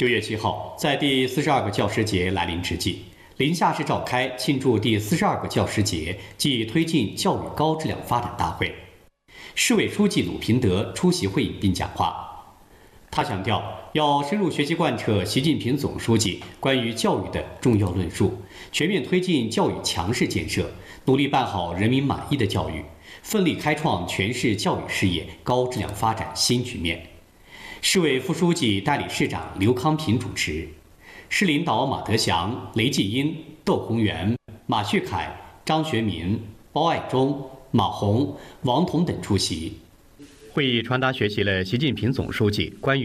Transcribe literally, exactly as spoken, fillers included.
九月七号，在第四十二个教师节来临之际，临夏市召开庆祝第四十二个教师节暨推进教育高质量发展大会。市委书记鲁平德出席会议并讲话。他强调，要深入学习贯彻习近平总书记关于教育的重要论述，全面推进教育强市建设，努力办好人民满意的教育，奋力开创全市教育事业高质量发展新局面。市委副书记、代理市长刘康平主持，市领导马德祥、雷继英、窦宏元、马旭凯、张学民、包爱忠、马红、王彤等出席。会议传达学习了习近平总书记关于